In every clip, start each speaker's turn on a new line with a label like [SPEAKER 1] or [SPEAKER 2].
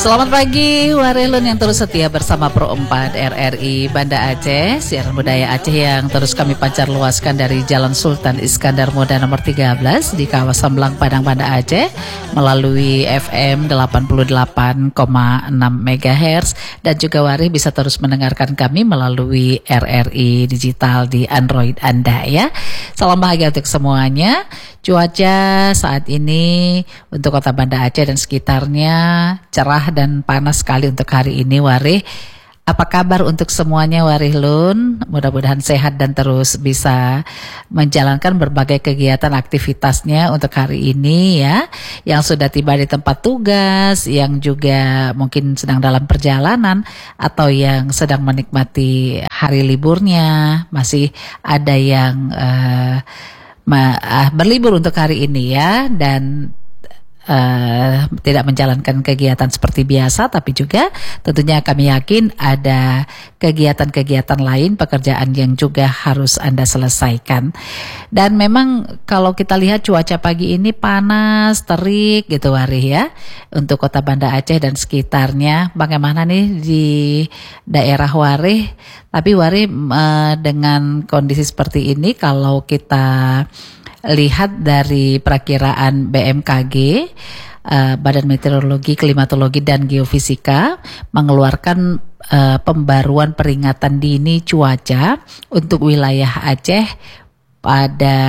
[SPEAKER 1] Selamat pagi Warelun yang terus setia bersama Pro 4 RRI Banda Aceh, siaran budaya Aceh yang terus kami pancar luaskan dari Jalan Sultan Iskandar Muda nomor 13 di kawasan Belang Padang Banda Aceh melalui FM 88,6 MHz dan juga Wari bisa terus mendengarkan kami melalui RRI digital di Android Anda ya. Salam bahagia untuk semuanya. Cuaca saat ini untuk kota Banda Aceh dan sekitarnya cerah dan panas sekali untuk hari ini, Warih. Apa kabar untuk semuanya, Warihlun? Mudah-mudahan sehat dan terus bisa menjalankan berbagai kegiatan aktivitasnya untuk hari ini ya. Yang sudah tiba di tempat tugas, yang juga mungkin sedang dalam perjalanan, atau yang sedang menikmati hari liburnya. Masih ada yang berlibur untuk hari ini ya, dan tidak menjalankan kegiatan seperti biasa, tapi juga tentunya kami yakin ada kegiatan-kegiatan lain, pekerjaan yang juga harus Anda selesaikan. Dan memang kalau kita lihat cuaca pagi ini panas, terik gitu Warih ya, untuk kota Banda Aceh dan sekitarnya. Bagaimana nih di daerah Warih? Tapi Warih dengan kondisi seperti ini, kalau kita lihat dari perakiraan BMKG, Badan Meteorologi, Klimatologi dan Geofisika mengeluarkan pembaruan peringatan dini cuaca untuk wilayah Aceh pada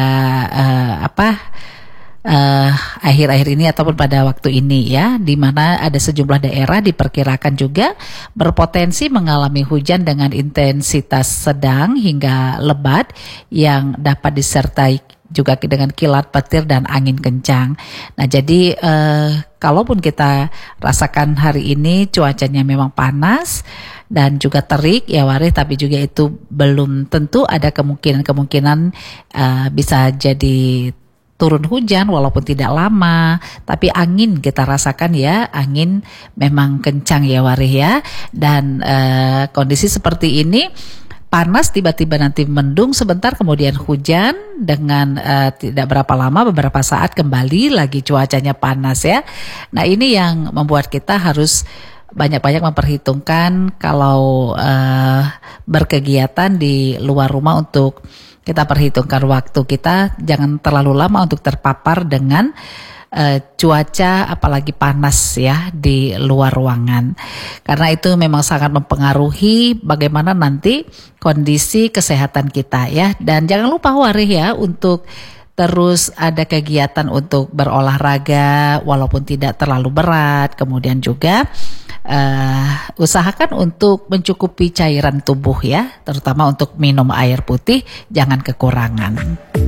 [SPEAKER 1] akhir-akhir ini ataupun pada waktu ini ya, di mana ada sejumlah daerah diperkirakan juga berpotensi mengalami hujan dengan intensitas sedang hingga lebat yang dapat disertai juga dengan kilat petir dan angin kencang. Nah jadi kalaupun kita rasakan hari ini cuacanya memang panas dan juga terik ya Warih, tapi juga itu belum tentu, ada kemungkinan bisa jadi turun hujan walaupun tidak lama, tapi angin kita rasakan ya, angin memang kencang ya Warih ya. Dan kondisi seperti ini, panas tiba-tiba nanti mendung sebentar kemudian hujan dengan tidak berapa lama, beberapa saat kembali lagi cuacanya panas ya. Nah ini yang membuat kita harus banyak-banyak memperhitungkan kalau berkegiatan di luar rumah, untuk kita perhitungkan waktu kita, jangan terlalu lama untuk terpapar dengan cuaca apalagi panas ya di luar ruangan, karena itu memang sangat mempengaruhi bagaimana nanti kondisi kesehatan kita ya. Dan jangan lupa Warih ya, untuk terus ada kegiatan untuk berolahraga walaupun tidak terlalu berat, kemudian juga usahakan untuk mencukupi cairan tubuh ya, terutama untuk minum air putih, jangan kekurangan.